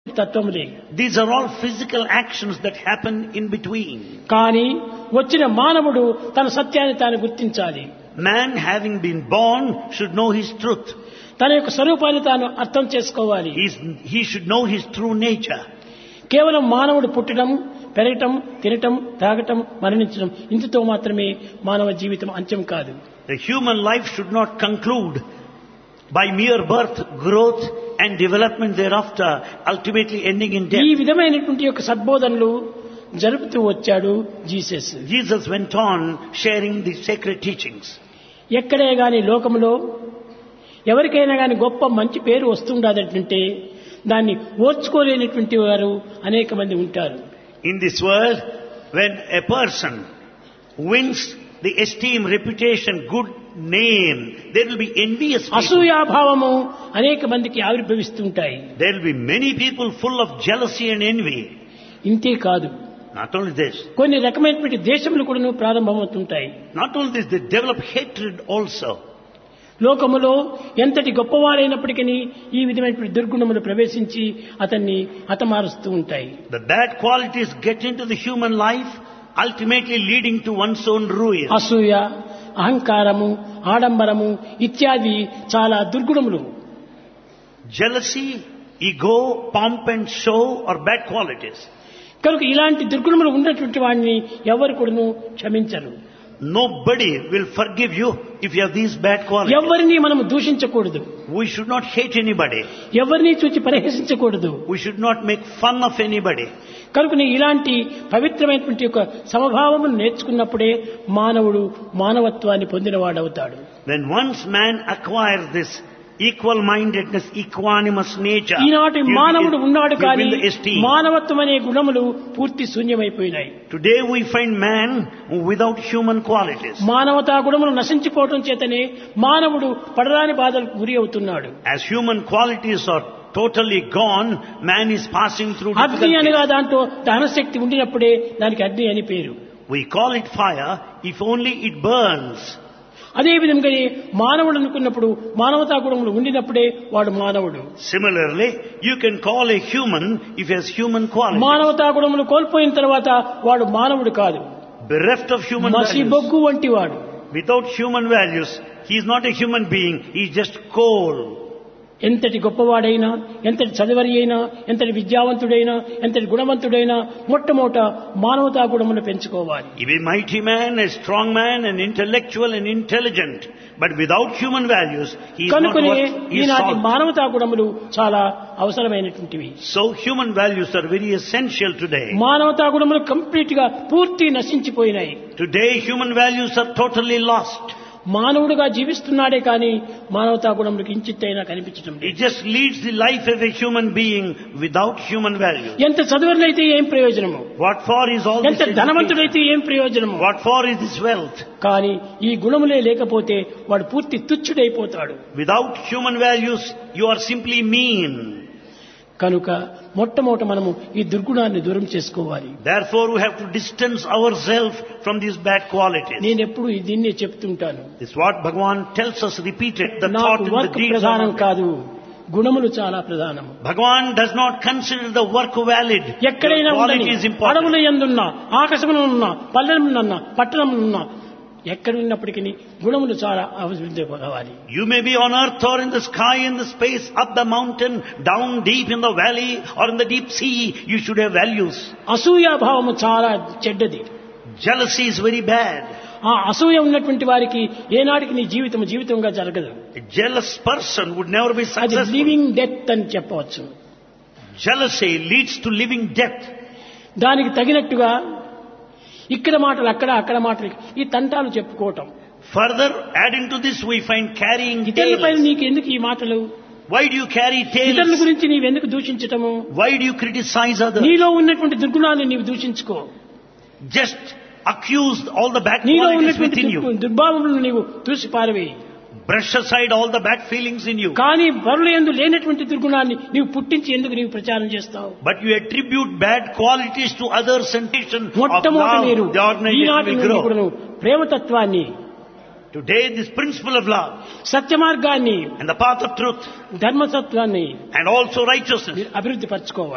తత్వములే. These are all physical actions that happen in between. కానీ వచ్చిన మానవుడు తన సత్యాన్ని తాను గుర్తించాలి. Man, having been born, should know his truth. తన యొక్క స్వరూపాన్ని తాను అర్థం చేసుకోవాలి. He should know his true nature. కేవలం మానవుడు పుట్టడం, పెరగటం, తినటం, తాగటం, మరణించడం ఇంతతో మాత్రమే మానవ జీవితం అంత్యం కాదు. The human life should not conclude by mere birth, growth and development thereafter, ultimately ending in death. ఈ విధమైనటువంటి యొక్క సద్బోధనలు జరుపుతూ వచ్చాడు Jesus. Jesus went on sharing the sacred teachings. ఎక్కడే గాని లోకంలో ఎవరికైనా గాని గొప్ప మంచి పేరు వస్తుండదంటే దాన్ని ఓర్చుకోలేనటువంటి వారు అనేక మంది ఉంటారు. In this world, when a person wins the esteem, reputation, good name, there will be envious people. అసూయాభావము అనేక మందికి ఆవిర్భవిస్తుంటాయి. There will be many people full of jealousy and envy. ఇంతే కాదు, Not only this, కొన్ని రకమైనటువంటి దేశములు కూడా ప్రారంభమవుతుంటాయి. not only this, they develop hatred also. లోకములో ఎంతటి గొప్పవారైనప్పటికీ ఈ విధమైనటువంటి దుర్గుణములు ప్రవేశించి అతన్ని హతమారుస్తూ ఉంటాయి. The bad qualities get into the human life, ultimately leading to one's own ruin. అసూయ, అహంకారము, ఆడంబరము ఇత్యాది చాలా దుర్గుణములు. Jealousy, ego, pomp and show are bad qualities. కనుక ఇలాంటి దుర్గుణములు ఉన్నటువంటి వాడిని ఎవరు కూడాను క్షమించరు. Nobody will forgive you if you have these bad qualities. ఎవరిని మనం దూషించకూడదు. We should not hate anybody. ఎవరిని చూచి పరిహసించకూడదు. We should not make fun of anybody. కనుకనే ఇలాంటి పవిత్రమైనటువంటి ఒక సమభావమును నేర్చుకున్నప్పుడే మానవుడు మానవత్వాన్ని పొందినవాడవుతాడు. When once man acquires this equal mindedness, equanimous nature, ఈనాటి మానవుడు ఉన్నాడు he కానీ will win the esteem. మానవత్వం అనే గుణములు పూర్తి శూన్యమైపోయినాయి. Today we find man without human qualities. మానవతా గుణములు నశించిపోవడం చేతనే మానవుడు పడరాని బాధలకు గురి అవుతున్నాడు. As human qualities are totally gone, man is passing through అగ్ని అనగా difficulties. దాంట్లో దహనశక్తి ఉండినప్పుడే దానికి అగ్ని అని పేరు. We call it fire if only it burns. అదే విధంగానే మానవుడు అనుకున్నప్పుడు మానవతా గుణములు ఉండినప్పుడే వాడు మానవుడు. Similarly, you can call a human if he has human qualities. మానవతా గుణములు కోల్పోయిన తర్వాత వాడు మానవుడు కాదు, Bereft of human మసి values. బొగ్గు వంటి వాడు. Without human values, he is not a human being, he is just coal. ఎంతటి గొప్పవాడైనా, ఎంతటి చదివరి అయినా, ఎంతటి విద్యావంతుడైనా, ఎంతటి గుణవంతుడైనా మొట్టమొదట మానవతా గుణములు పెంచుకోవాలి. He be a mighty man, a strong man, an intellectual and intelligent. But without human values, he is not కనుకనే worth his ఈనాటి salt. మానవతా గుణములు చాలా అవసరమైనటువంటివి. So human values are very essential today. మానవతా గుణములు కంప్లీట్ గా పూర్తి నశించిపోయినాయి. Today human values are totally lost. మానవుడుగా జీవిస్తున్నాడే కానీ మానవతా గుణములకు ఇంచిత్తైనా కనిపించడం He లేదు. just leads the life of a human being without human values. ఎంత చదువులైతే ఏం ప్రయోజనము, What for is all this ఎంత education? ధనవంతుడైతే ఏం ప్రయోజనము. What for is this wealth? కానీ ఈ గుణములే లేకపోతే వాడు పూర్తి తుచ్చుడైపోతాడు. Without human values, you are simply mean. కనుక మొట్టమొదట మనము ఈ దుర్గుణాన్ని దూరం చేసుకోవాలి. Therefore, we have to distance ourselves from these bad qualities. నేను ఎప్పుడు దీన్నే చెప్తుంటాను. This is what Bhagavan tells us repeated. The thought నాకు and the వర్క్ deeds ప్రధానం are కాదు, గుణములు చాలా ప్రధానము. Bhagavan does not consider the work valid. ఎక్కడైనా The quality is important. అడవుల యందున్నా, ఆకాశమున ఉన్నా, పల్లెమున్నా, పట్టణమున్నా, ఎక్కడ ఉన్నప్పటికీ గుణములు చాలా అభివృద్ధి కావాలి. You may be on earth or in the sky, in the space, up the mountain, down deep in the valley or in the deep sea. You should have values. అసూయాభావము చాలా చెడ్డది. Jealousy is very bad. ఆ అసూయ ఉన్నటువంటి వారికి ఏనాటికి నీ జీవితంగా జరగదు. A jealous person would never be అది successful. లివింగ్ డెత్ అని చెప్పవచ్చు. Jealousy leads to living death. దానికి తగినట్టుగా ఇక్కడ మాటలు అక్కడ మాటలు ఈ తంటాలు చెప్పుకోవటం. Further, adding to this, we find carrying ఇతరులపై tales. నీకు ఎందుకు ఈ మాటలు? Why do you carry ఇతరుల tales? గురించి నీవెందుకు దూషించటము? Why do you criticize others? నీలో ఉన్నటువంటి దుర్గుణాన్ని నీవు దూషించుకో. Just accuse all the bad నీలో qualities ఉన్నటువంటి within you. దుర్భావములను నీవు తూసి పారవేయి. Brush aside all the bad feelings in you. కానీ పరుల యందు లేనటువంటి దుర్గుణాన్ని నీవు పుట్టించి ఎందుకు నీవు ప్రచారం చేస్తావు? But you attribute bad qualities to others and of మొట్టమొదటి love, మీరు the organization ఈనాటి will నుండి grow. కూడాను ప్రేమతత్వాన్ని, Today, this principle of love సత్య మార్గాన్ని, and the path of truth ధర్మతత్వాన్ని and also righteousness మీరు అభివృద్ధి పరచుకోవాలి.